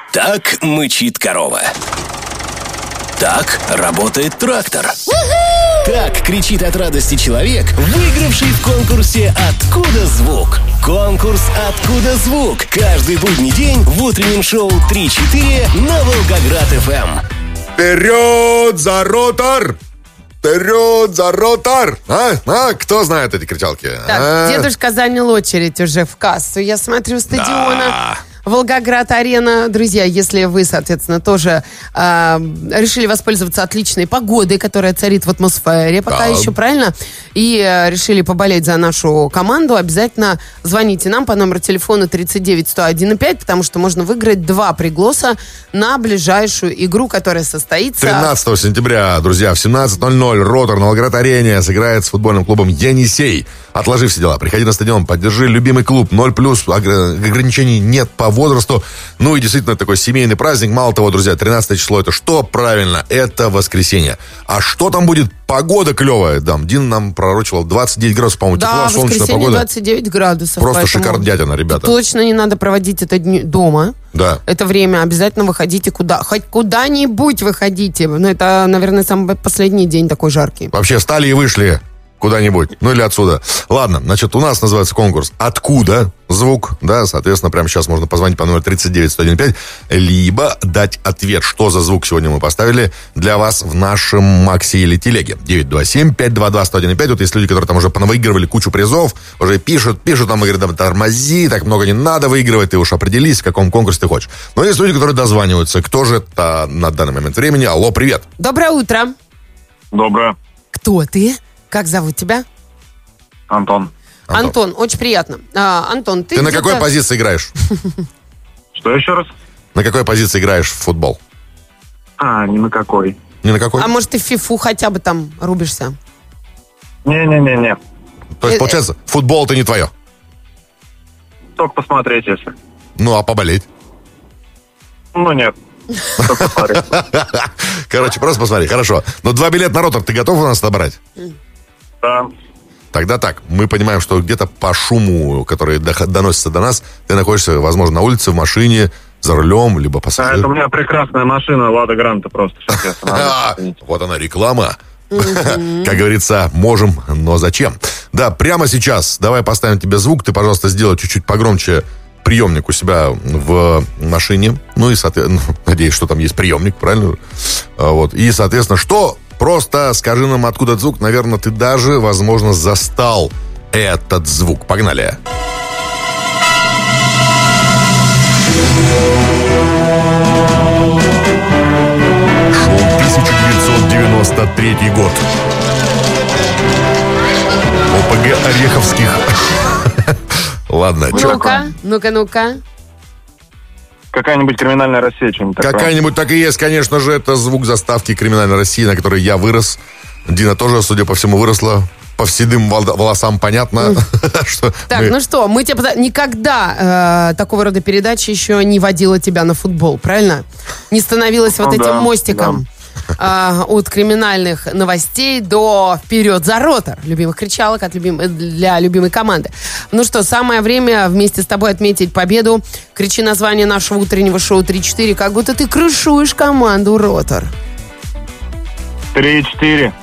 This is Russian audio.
Так мычит корова. Так работает трактор. Так кричит от радости человек, выигравший в конкурсе «Откуда звук?». Конкурс «Откуда звук?» каждый будний день в утреннем шоу 3-4 на Волгоград-ФМ. Вперед за ротор! Вперед за ротор! Кто знает эти кричалки? Так, дедушка занял очередь уже в кассу. Я смотрю, стадиона Волгоград-арена. Друзья, если вы, соответственно, тоже решили воспользоваться отличной погодой, которая царит в атмосфере пока еще, правильно? И решили поболеть за нашу команду, обязательно звоните нам по номеру телефона 39 101 5, потому что можно выиграть 2 пригласа на ближайшую игру, которая состоится... 13 сентября, друзья, в 17:00 Ротор на Волгоград-арене сыграет с футбольным клубом «Енисей». Отложи все дела, приходи на стадион, поддержи любимый клуб, 0+, ограничений нет по возрасту. Ну и действительно такой семейный праздник. Мало того, друзья, 13 число это что? Правильно, это воскресенье. А что там будет? Погода клевая. Дин нам пророчивал 29 градусов, по-моему, тепла, солнечная погода. Да, воскресенье 29 градусов. Просто шикардятина, ребята. Точно не надо проводить это дома. Да. Это время обязательно выходите хоть куда-нибудь выходите. Но это, наверное, самый последний день такой жаркий. Вообще встали и вышли куда-нибудь, ну или отсюда. Ладно, значит, у нас называется конкурс «Откуда звук?». Да, соответственно, прямо сейчас можно позвонить по номеру 39 101 5, либо дать ответ, что за звук сегодня мы поставили для вас в нашем Максе или Телеге. 927-522-101-5. Вот есть люди, которые там уже понавыигрывали кучу призов, уже пишут, там, и говорят, тормози, так много не надо выигрывать, ты уж определись, в каком конкурсе ты хочешь. Но есть люди, которые дозваниваются. Кто же это на данный момент времени? Алло, привет. Доброе утро. Доброе. Кто ты? Как зовут тебя? Антон. Антон, очень приятно. Антон, ты на какой позиции играешь? Что еще раз? На какой позиции играешь в футбол? Ни на какой. Ни на какой? А может, ты в фифу хотя бы там рубишься? Не. То есть, получается, футбол-то не твое? Только посмотреть, если. Ну, а поболеть? Нет. Только посмотреть. Короче, просто посмотри. Хорошо. Но 2 билета на Ротор ты готов у нас набрать? Да. Тогда так, мы понимаем, что где-то по шуму, который доносится до нас, ты находишься, возможно, на улице, в машине, за рулем, либо пассажир. Это у меня прекрасная машина Лада Гранта просто. Сейчас вот она, реклама. Как говорится, можем, но зачем? Да, прямо сейчас давай поставим тебе звук. Ты, пожалуйста, сделай чуть-чуть погромче приемник у себя в машине. Ну и, соответственно, надеюсь, что там есть приемник, правильно? Вот. И, соответственно, что? Просто скажи нам, откуда звук. Наверное, ты даже, возможно, застал этот звук. Погнали. Шел 1993 год. ОПГ Ореховских. Ладно, Ну-ка. Какая-нибудь «Криминальная Россия», что-нибудь такое. Какая-нибудь так и есть, конечно же. Это звук заставки «Криминальной России», на которой я вырос. Дина тоже, судя по всему, выросла. По седым волосам понятно. Так, ну что, мы тебе никогда такого рода передачи еще не водила тебя на футбол, правильно? Не становилась вот этим мостиком от криминальных новостей до «Вперед за Ротор», любимых кричалок для любимой команды. Ну что, самое время вместе с тобой отметить победу. Кричи название нашего утреннего шоу 3-4, как будто ты крышуешь команду Ротор. 3-4.